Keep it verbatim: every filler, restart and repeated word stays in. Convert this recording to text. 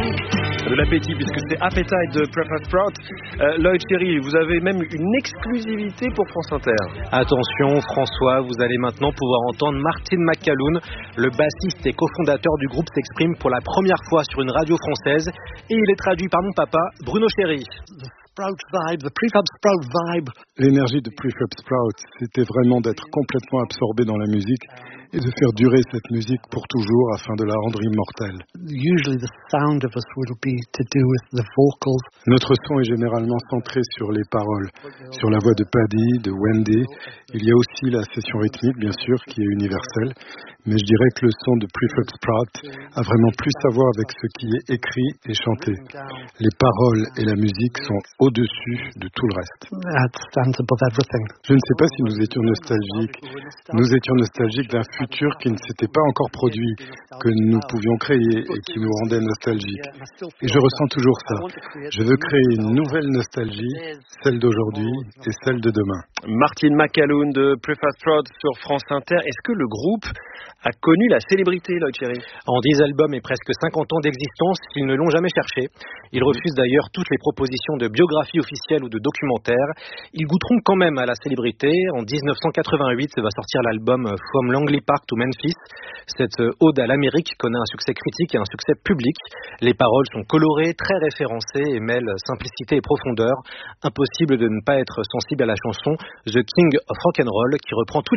De l'appétit, puisque c'est Appetite de Preferred Sprout. Euh, Lloyd Cherry, vous avez même une exclusivité pour France Inter. Attention François, vous allez maintenant pouvoir entendre Martin McAloon, le bassiste et cofondateur du groupe, s'exprime pour la première fois sur une radio française et il est traduit par mon papa, Bruno Cherry. Sprout vibe, the Prefab Sprout vibe. L'énergie de Prefab Sprout, c'était vraiment d'être complètement absorbé dans la musique et de faire durer cette musique pour toujours afin de la rendre immortelle. Usually the sound of us will be to do with the vocals. Notre son est généralement centré sur les paroles, sur la voix de Paddy, de Wendy. Il y a aussi la session rythmique, bien sûr, qui est universelle. Mais je dirais que le son de Prefab Sprout a vraiment plus à voir avec ce qui est écrit et chanté. Les paroles et la musique sont au-dessus de tout le reste. That stands above everything. Je ne sais pas si nous étions nostalgiques. Nous étions nostalgiques d'un futur qui ne s'était pas encore produit, que nous pouvions créer et qui nous rendait nostalgiques. Et je ressens toujours ça. Je veux créer une nouvelle nostalgie, celle d'aujourd'hui et celle de demain. Martin McAloon de Preferred Sprout sur France Inter. Est-ce que le groupe a connu la célébrité, Lloyd Cherry? En dix albums et presque cinquante ans d'existence, ils ne l'ont jamais cherché. Ils refusent d'ailleurs toutes les propositions de biographie officielle ou de documentaire. Ils goûteront quand même à la célébrité. En dix-neuf cent quatre-vingt-huit va sortir l'album From Langley Park to Memphis. Cette ode à l'Amérique connaît un succès critique et un succès public. Les paroles sont colorées, très référencées et mêlent simplicité et profondeur. Impossible de ne pas être sensible à la chanson The King of Rock and Roll qui reprend tous